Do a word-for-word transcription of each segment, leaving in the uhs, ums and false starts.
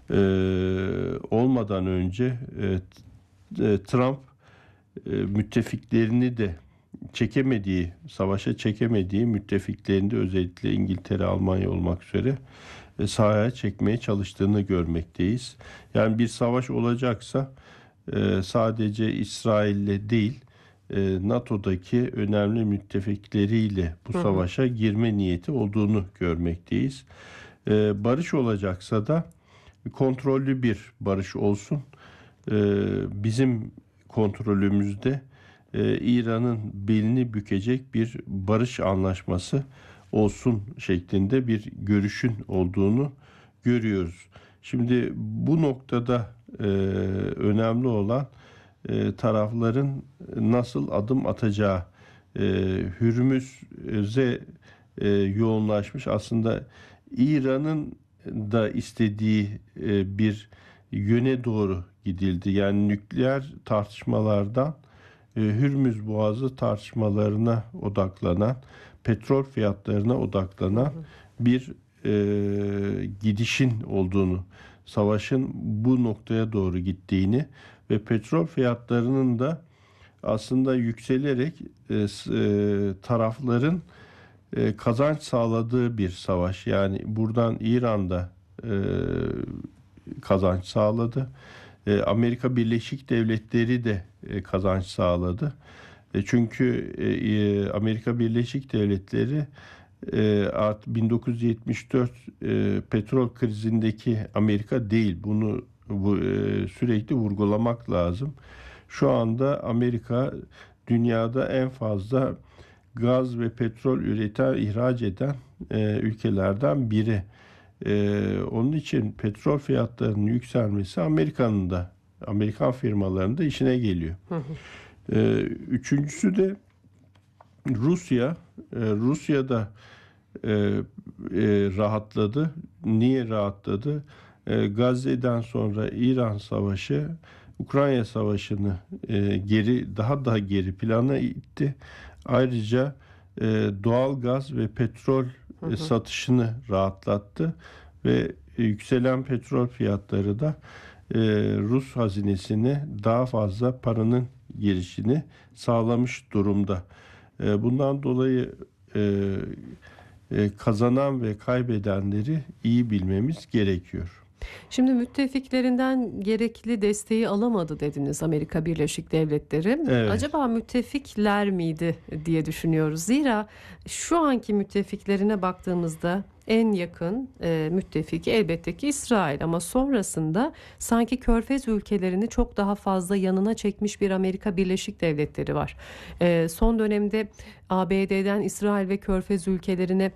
e, olmadan önce e, e, Trump e, müttefiklerini de çekemediği, savaşa çekemediği müttefiklerini de özellikle İngiltere, Almanya olmak üzere e, sahaya çekmeye çalıştığını görmekteyiz. Yani bir savaş olacaksa e, sadece İsrail'le değil, e, NATO'daki önemli müttefikleriyle bu Hı hı. savaşa girme niyeti olduğunu görmekteyiz. E, barış olacaksa da kontrollü bir barış olsun. E, bizim kontrolümüzde e, İran'ın belini bükecek bir barış anlaşması olsun şeklinde bir görüşün olduğunu görüyoruz. Şimdi bu noktada e, önemli olan e, tarafların nasıl adım atacağı. E, Hürmüz'e e, yoğunlaşmış. Aslında İran'ın da istediği e, bir yöne doğru gidildi. Yani nükleer tartışmalardan e, Hürmüz Boğazı tartışmalarına odaklanan, petrol fiyatlarına Hı odaklanan hı. bir e, gidişin olduğunu, savaşın bu noktaya doğru gittiğini ve petrol fiyatlarının da aslında yükselerek e, s- e, tarafların e, kazanç sağladığı bir savaş. Yani buradan İran'da e, kazanç sağladı. E, Amerika Birleşik Devletleri de e, kazanç sağladı. E, çünkü e, e, Amerika Birleşik Devletleri e, art bin dokuz yüz yetmiş dört e, petrol krizindeki Amerika değil. Bunu bu e, sürekli vurgulamak lazım. Şu anda Amerika dünyada en fazla gaz ve petrol üreten, ihraç eden e, ülkelerden biri. E, onun için petrol fiyatlarının yükselmesi Amerika'nın da, Amerikan firmalarının da işine geliyor. Hı hı. E, üçüncüsü de Rusya. E, Rusya'da e, e, rahatladı. Niye rahatladı? E, Gazze'den sonra İran Savaşı, Ukrayna Savaşı'nı e, geri, daha da geri plana itti. Ayrıca e, doğal gaz ve petrol Hı e, hı. satışını rahatlattı ve e, yükselen petrol fiyatları da e, Rus hazinesine daha fazla paranın girişini sağlamış durumda. E, bundan dolayı e, e, kazanan ve kaybedenleri iyi bilmemiz gerekiyor. Şimdi müttefiklerinden gerekli desteği alamadı dediniz Amerika Birleşik Devletleri. Evet, Acaba müttefikler miydi diye düşünüyoruz. Zira şu anki müttefiklerine baktığımızda en yakın e, müttefiki elbette ki İsrail, ama sonrasında sanki Körfez ülkelerini çok daha fazla yanına çekmiş bir Amerika Birleşik Devletleri var. E, son dönemde A B D'den İsrail ve Körfez ülkelerine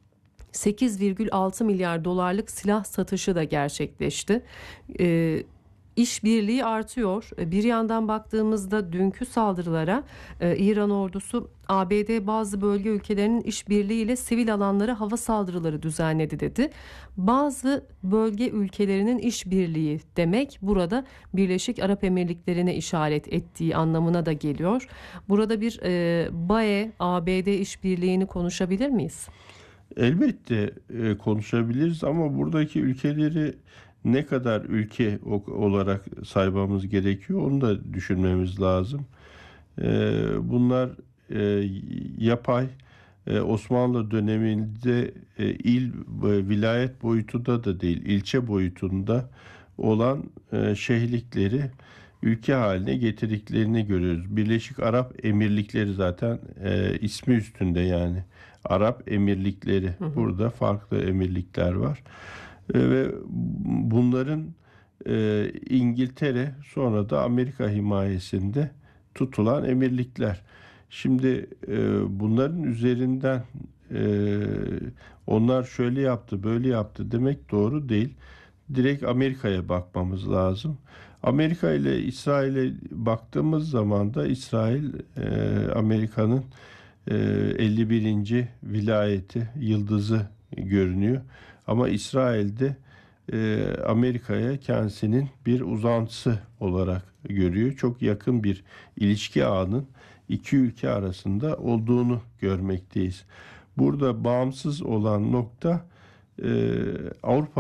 sekiz virgül altı milyar dolarlık silah satışı da gerçekleşti. Ee, İşbirliği artıyor. Bir yandan baktığımızda dünkü saldırılara e, İran ordusu A B D bazı bölge ülkelerinin işbirliğiyle sivil alanlara hava saldırıları düzenledi dedi. Bazı bölge ülkelerinin işbirliği demek burada Birleşik Arap Emirlikleri'ne işaret ettiği anlamına da geliyor. Burada bir e, B A E A B D işbirliğini konuşabilir miyiz? elbette e, konuşabiliriz ama buradaki ülkeleri ne kadar ülke o- olarak saymamız gerekiyor onu da düşünmemiz lazım. E, bunlar e, yapay e, Osmanlı döneminde e, il ve vilayet boyutunda da değil, ilçe boyutunda olan e, şehirlikleri ülke haline getirdiklerini görüyoruz. Birleşik Arap Emirlikleri zaten e, ismi üstünde yani. Arap Emirlikleri. Hı hı. Burada farklı emirlikler var. E, ve bunların e, İngiltere sonra da Amerika himayesinde tutulan emirlikler. Şimdi e, bunların üzerinden e, onlar şöyle yaptı, böyle yaptı demek doğru değil. Direkt Amerika'ya bakmamız lazım. Amerika ile İsrail'e baktığımız zaman da İsrail e, Amerika'nın e, elli birinci vilayeti, yıldızı görünüyor. Ama İsrail'de e, Amerika'ya kendisinin bir uzantısı olarak görüyor. Çok yakın bir ilişki ağının iki ülke arasında olduğunu görmekteyiz. Burada bağımsız olan nokta e, Avrupa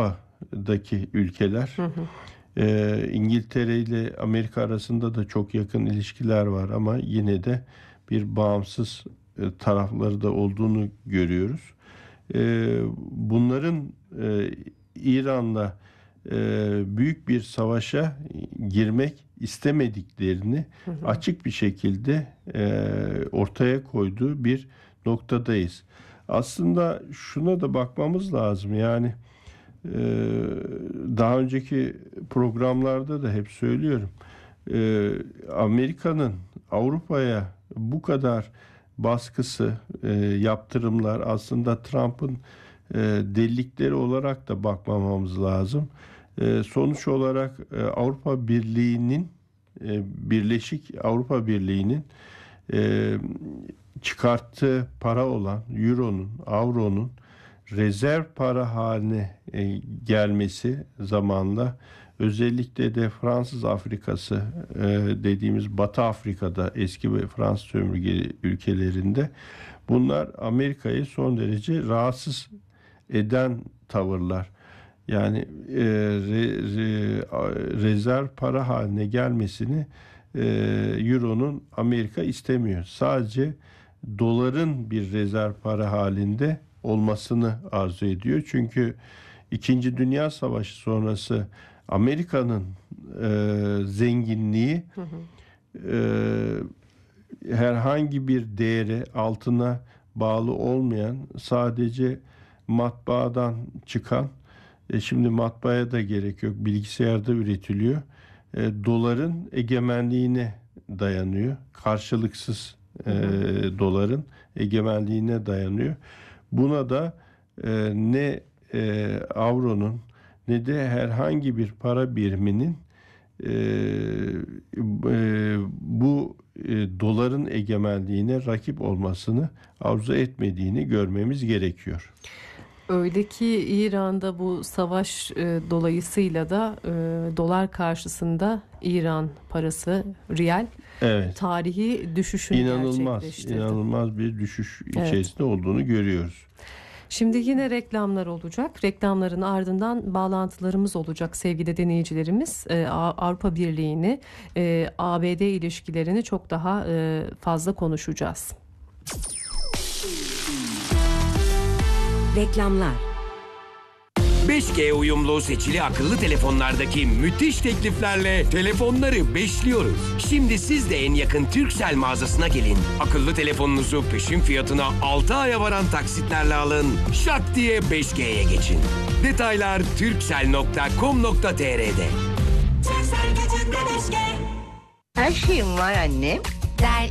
Avrupa'daki ülkeler. Hı hı. Ee, İngiltere ile Amerika arasında da çok yakın ilişkiler var ama yine de bir bağımsız e, tarafları da olduğunu görüyoruz. E, bunların e, İran'la e, büyük bir savaşa girmek istemediklerini hı hı. açık bir şekilde e, ortaya koyduğu bir noktadayız. Aslında şuna da bakmamız lazım. Yani e, daha önceki programlarda da hep söylüyorum. E, Amerika'nın Avrupa'ya bu kadar baskısı, e, yaptırımlar aslında Trump'ın e, delilikleri olarak da bakmamamız lazım. E, sonuç olarak e, Avrupa Birliği'nin, e, Birleşik Avrupa Birliği'nin e, çıkarttığı para olan Euro'nun, Avro'nun rezerv para haline e, gelmesi zamanla, özellikle de Fransız Afrikası e, dediğimiz Batı Afrika'da, eski ve Fransız sömürge ülkelerinde, bunlar Amerika'yı son derece rahatsız eden tavırlar. Yani e, re, re, rezerv para haline gelmesini e, Euro'nun Amerika istemiyor. Sadece doların bir rezerv para halinde olmasını arzu ediyor. Çünkü İkinci Dünya Savaşı sonrası Amerika'nın e, zenginliği hı hı. E, herhangi bir değere, altına bağlı olmayan, sadece matbaadan çıkan, e, şimdi matbaaya da gerek yok, bilgisayarda üretiliyor, e, doların egemenliğine dayanıyor. Karşılıksız e, doların egemenliğine dayanıyor. Buna da e, ne e, avronun ne de herhangi bir para biriminin e, e, bu e, doların egemenliğine rakip olmasını arzu etmediğini görmemiz gerekiyor. Öyle ki İran'da bu savaş e, dolayısıyla da e, dolar karşısında İran parası, riyal, evet, tarihi düşüşünü inanılmaz, gerçekleştirdi. İnanılmaz bir düşüş evet. içerisinde olduğunu görüyoruz. Şimdi yine reklamlar olacak. Reklamların ardından bağlantılarımız olacak sevgili dinleyicilerimiz. Ee, Avrupa Birliği'ni, e, A B D ilişkilerini çok daha e, fazla konuşacağız. Reklamlar. beş G uyumlu seçili akıllı telefonlardaki müthiş tekliflerle telefonları beşliyoruz. Şimdi siz de en yakın Turkcell mağazasına gelin. Akıllı telefonunuzu peşin fiyatına altı aya varan taksitlerle alın. Şak diye beş G'ye geçin. Detaylar turkcell nokta com nokta tr'de. Her şeyim var annem. Der